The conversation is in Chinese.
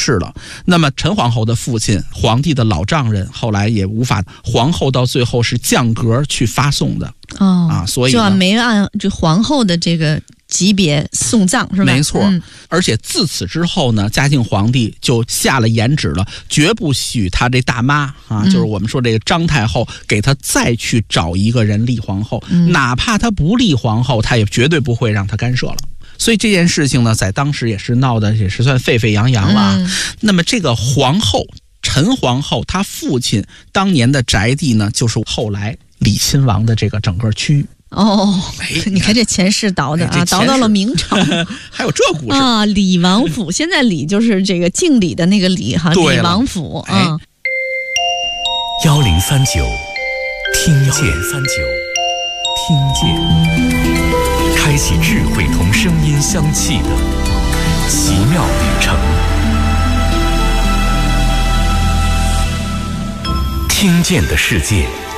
世了。那么陈皇后的父亲，皇帝的老丈人，后来也无法，皇后到最后是降格去发送的。所以就没按这皇后的这个级别送葬，是吧？ 没错。而且自此之后呢，嘉靖皇帝就下了严旨了，绝不许他这大妈就是我们说这个张太后给他再去找一个人立皇后，哪怕他不立皇后，他也绝对不会让他干涉了。所以这件事情呢，在当时也是闹得也是算沸沸扬扬了。那么这个皇后陈皇后，她父亲当年的宅地呢，就是后来李亲王的这个整个区域。 你看这前世倒的倒到了明朝， 还有这故事李王府，现在李就是这个敬礼的那个礼哈，李王府 1039听见开启智慧同声音相契的奇妙旅程。听见的世界